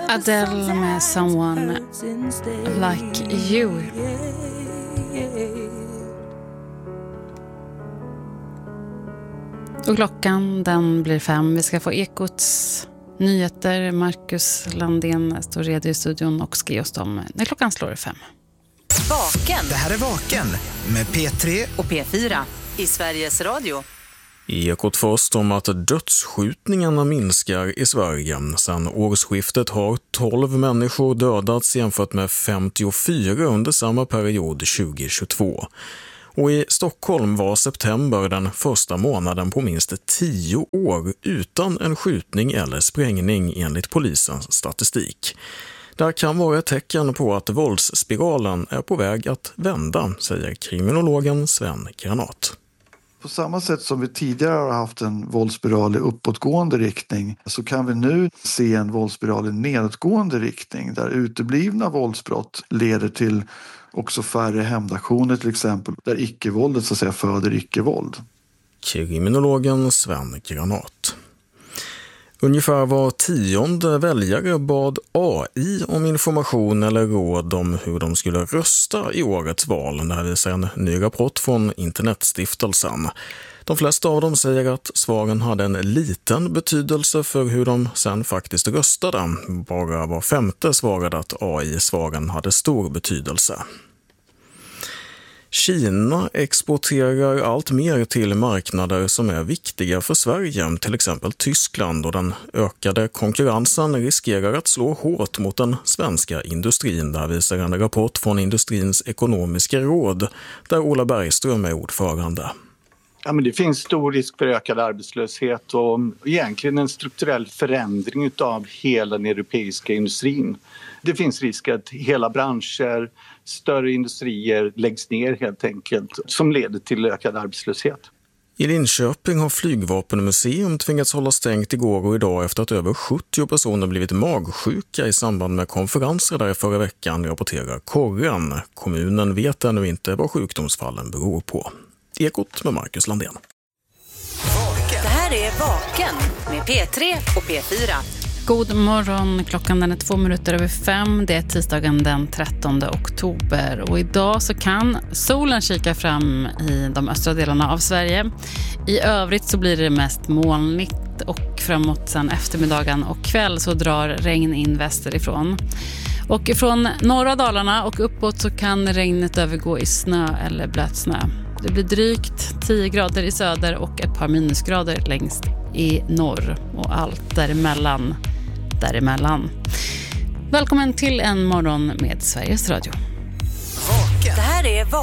Adele med Someone Like You. Och klockan den blir 5. Vi ska få Ekots nyheter. Marcus Landén står redo i studion och ska ge oss dem när klockan slår 5. Vaken. Det här är Vaken med P3 och P4 i Sveriges Radio. Ekot först om att dödsskjutningarna minskar i Sverige. Sedan årsskiftet har 12 människor dödats jämfört med 54 under samma period 2022. Och i Stockholm var september den första månaden på minst 10 år utan en skjutning eller sprängning enligt polisens statistik. Det kan vara ett tecken på att våldsspiralen är på väg att vända, säger kriminologen Sven Granat. På samma sätt som vi tidigare har haft en våldsspiral i uppåtgående riktning så kan vi nu se en våldsspiral i nedåtgående riktning där uteblivna våldsbrott leder till också färre hämndaktioner till exempel, där icke-våldet så att säga föder icke-våld. Kriminologen Sven Granat. Ungefär var 10:e väljare bad AI om information eller råd om hur de skulle rösta i årets val, när vi ser en ny rapport från Internetstiftelsen. De flesta av dem säger att svaren hade en liten betydelse för hur de sen faktiskt röstade. Bara var 5:e svarade att AI-svaren hade stor betydelse. Kina exporterar allt mer till marknader som är viktiga för Sverige, till exempel Tyskland, och den ökade konkurrensen riskerar att slå hårt mot den svenska industrin. Där visar en rapport från Industrins ekonomiska råd där Ola Bergström är ordförande. Ja, men det finns stor risk för ökad arbetslöshet och egentligen en strukturell förändring av hela den europeiska industrin. Det finns risk att hela branscher, större industrier läggs ner helt enkelt, som leder till ökad arbetslöshet. I Linköping har Flygvapenmuseum tvingats hålla stängt igår och idag efter att över 70 personer blivit magsjuka i samband med konferenser där förra veckan, rapporterar Korren. Kommunen vet ännu inte vad sjukdomsfallen beror på. Ekot med Marcus Landén. Det här är Vaken med P3 och P4. God morgon, klockan den är 5:02. Det är tisdagen den 13 oktober och idag så kan solen kika fram i de östra delarna av Sverige. I övrigt så blir det mest molnigt och framåt sen eftermiddagen och kväll så drar regn in västerifrån. Och från norra Dalarna och uppåt så kan regnet övergå i snö eller blötsnö. Det blir drygt 10 grader i söder och ett par minusgrader längst i norr och allt däremellan. Välkommen till en morgon med Sveriges Radio. Det här är